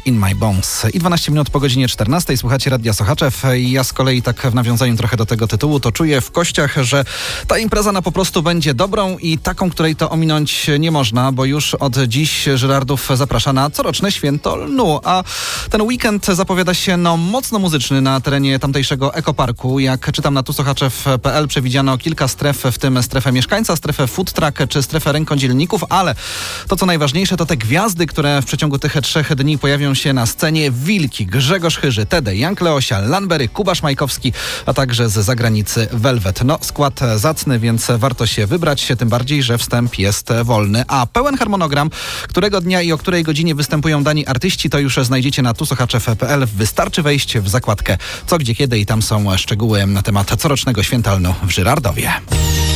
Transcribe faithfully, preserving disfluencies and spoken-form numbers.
In My Bones. I dwanaście minut po godzinie czternastej słuchacie Radia Sochaczew. Ja z kolei tak w nawiązaniu trochę do tego tytułu to czuję w kościach, że ta impreza na po prostu będzie dobrą i taką, której to ominąć nie można, bo już od dziś Żyrardów zaprasza na coroczne święto lnu, a ten weekend zapowiada się no mocno muzyczny na terenie tamtejszego ekoparku. Jak czytam na tu sochaczew kropka pe el, przewidziano kilka stref, w tym strefę mieszkańca, strefę food truck czy strefę rękodzielników, ale to co najważniejsze to te gwiazdy, które w przeciągu tych trzech dni pojawią się na scenie: Wilki, Grzegorz Chyży, Tede, Jank Leosia, Lanbery, Kubasz Majkowski, a także z zagranicy Velvet. No skład zacny, więc warto się wybrać, tym bardziej, że wstęp jest wolny. A pełen harmonogram, którego dnia i o której godzinie występują dani artyści, to już znajdziecie na tu sochaczew kropka pe el. Wystarczy wejść w zakładkę Co, Gdzie, Kiedy i tam są szczegóły na temat corocznego święta lnu w Żyrardowie.